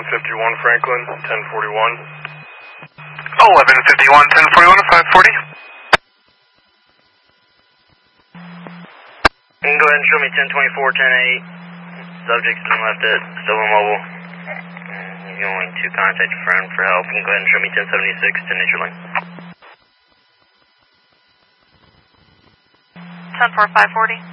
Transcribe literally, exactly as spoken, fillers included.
fifty-one Franklin, ten forty-one. eleven fifty-one, ten forty-one, five forty. You can go ahead and show me ten twenty-four, ten eight. Subject's been left at still immobile. You're going to contact your friend for help. You can go ahead and show me ten seventy-six, ten nature lane. ten four, five forty.